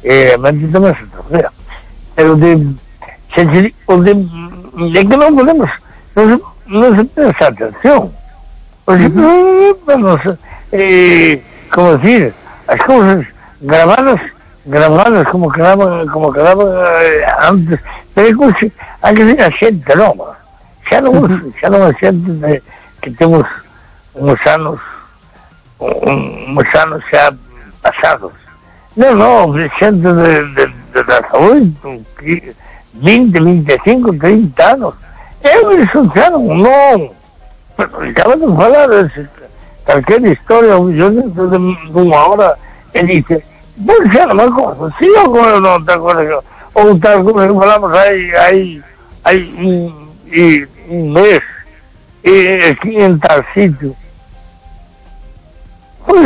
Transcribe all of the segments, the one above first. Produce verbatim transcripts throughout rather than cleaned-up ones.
e a mente tamén se trocea. Pero de, se, se, o de, de que non podemos, non se, non se presta atención. O sea, uh-huh. non se, eh, como decir, as cousas gravadas, gravadas como quedaban, como quedaban eh, antes, pero que hai que ser a xente nova. Xa non, uh-huh. xa non a xente de, que temos uns anos, un, uns anos xa pasados. Non, non, xente de, de, de dezaoito, vinte, vinte e cinco, trinta anos. Eu iso xa non, non. Pero acaba de falar ese, calquer historia, yo dentro de unha hora, e dice, pois xa non me acordo, si eu non te acordo, ou tal como que falamos aí, aí, aí un, e, un mes, e aquí en tal sitio. Pois,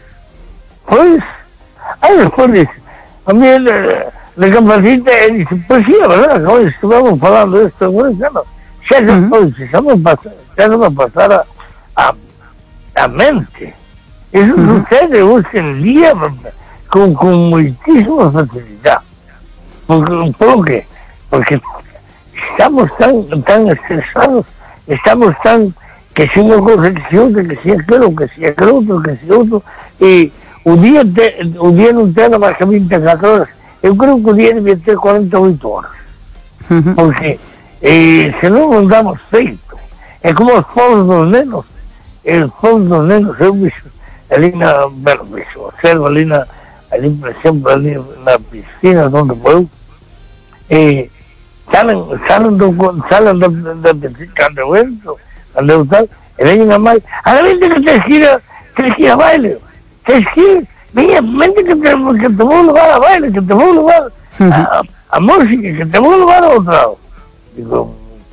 pois, aí despois dice, a mí de Campacita, e dice, pois sí, a verdad, como estuvamos falando isto, bueno, xa non, xa se foi, xa non pasar, xa non me pasara a, a mente. Eso uh-huh. sucede hoxe en día con, con moitísima facilidade. Porque, por que? Porque estamos tan, tan estresados, estamos tan, que si unha cosa, que si outra, que si aquilo, que si aquilo outro, que si outro, e o día, te, o día non ten máis que vinte e catro horas. Eu creo que o día debe ter cuarenta e oito horas. Uh-huh. Porque eh, se non non damos feito. É como os povos dos nenos. Os povos dos nenos, eu vixo ali na, bueno, vixo, observo ali na, ali, por exemplo, ali na piscina onde vou, e salen, salen do, salen da, da piscina, cando eu entro, cando eu tal, e veñen a máis, a la mente que tens que ir a, tens que ir a baile, tens que ir, veña, mente que te, que te vou levar a baile, que te vou levar a, a música, que te vou levar a outro lado. Digo,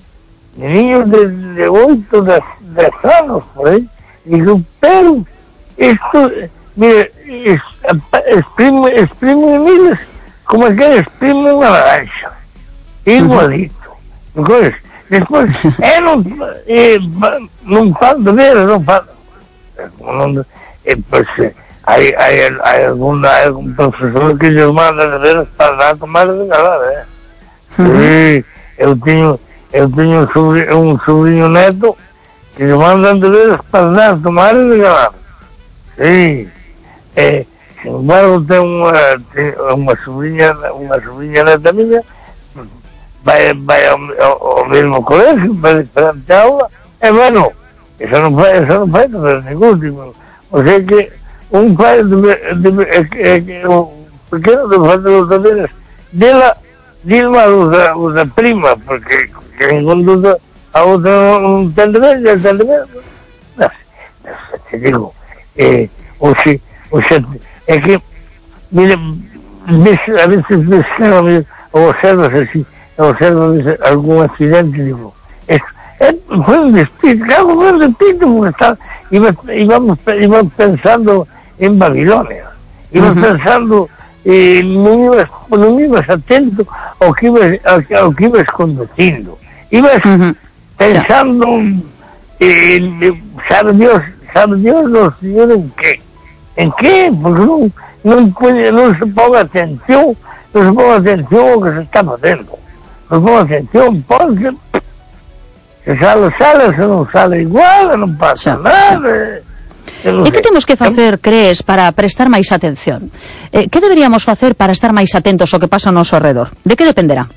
niños de, de oito, de dez anos, por aí, digo, pero, isto, mire, es, exprime, exprime miles, como que exprime unha naranja, igualito. Entonces, despois, é non, é, non fan de ver, non fan, non, é, pois, hai, hai, hai algún, hai algún profesor que lles manda de ver para dar tomar de galar, eh? Sí, eu teño, eu teño un sobrinho, un sobrinho neto que lles mandan de ver para dar tomar de galar. Sí, eh, sin embargo, ten unha, ten unha sobrinha, unha sobrinha neta miña, vai, vai ao, ao, ao mesmo colegio, vai diferente aula, e bueno, eso non fai, eso non fai de ningún tipo. O sea que un pai de, de, de, de, de o pequeno de fazer os deberes dela, Dilma usa, usa prima, porque que ningún duda a outra non ten deberes, e ten deberes. Non, non, te digo, eh, o xe, o xe, é que, mire, a veces ves, ou observas así, observas algún accidente, digo, es, é, foi un despito, claro, foi un despito, porque está, iba, íbamos, íbamos pensando en Babilonia, íbamos uh-huh. pensando, eh, non ibas, non ibas atento ao que ibas, ao, ao que ibas conducindo, ibas uh-huh. pensando, eh, sabe Dios, sabe Dios no Señor en qué, en qué, porque non, non, puede, non se ponga atención, non se ponga atención ao que se está facendo, non se ponga atención, porque se sale, sale, se non sale igual, non pasa sí, nada. Sí. E que temos que facer, crees, para prestar máis atención? Eh, que deberíamos facer para estar máis atentos ao que pasa ao noso alrededor? De que dependerá?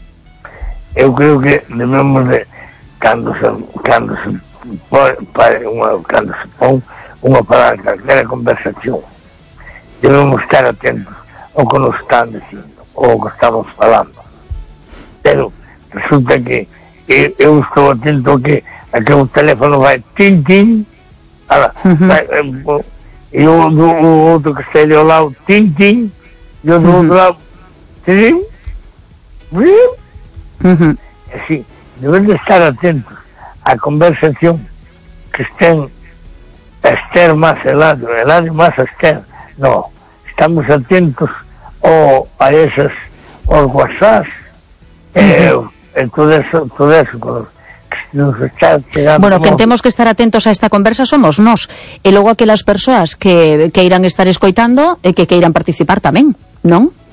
Eu creo que debemos de, cando se, cando se pon, unha, cando se pon unha palabra, calquera conversación, debemos estar atentos ao que nos están dicindo, ou ao que estamos falando. Pero resulta que eu, eu estou atento a que, a que o teléfono vai tin, tin, ala, uh-huh. vai, e o, o, o outro que está ali ao lado, tin, tin, e o do uh-huh. outro lado, tin, tin, uh-huh. Así, debemos de estar atentos á conversación que estén Esther más Eladio, Eladio más Esther. No, estamos atentos o a esas, aos WhatsApp, eh, e todo eso, todo eso, que nos está chegando. Bueno, que temos que estar atentos a esta conversa somos nós, e logo aquelas persoas que, que irán estar escoitando e que queiran participar tamén, non?